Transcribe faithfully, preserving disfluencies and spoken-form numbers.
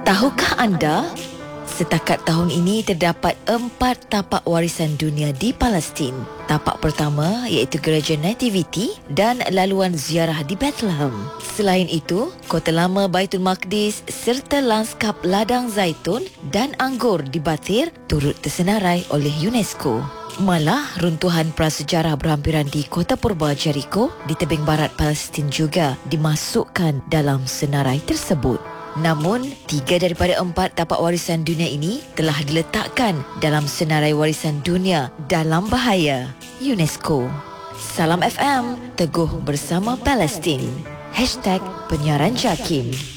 Tahukah anda, setakat tahun ini terdapat empat tapak warisan dunia di Palestin. Tapak pertama iaitu Gereja Nativity dan laluan ziarah di Bethlehem. Selain itu, Kota Lama Baitul Maqdis serta lanskap ladang zaitun dan anggur di Batir turut tersenarai oleh UNESCO. Malah, runtuhan prasejarah berhampiran di Kota Purba Jericho di tebing barat Palestin juga dimasukkan dalam senarai tersebut. Namun, tiga daripada empat tapak warisan dunia ini telah diletakkan dalam senarai warisan dunia dalam bahaya UNESCO. Salam F M, teguh bersama Palestin. Hashtag Penyiaran Jakim.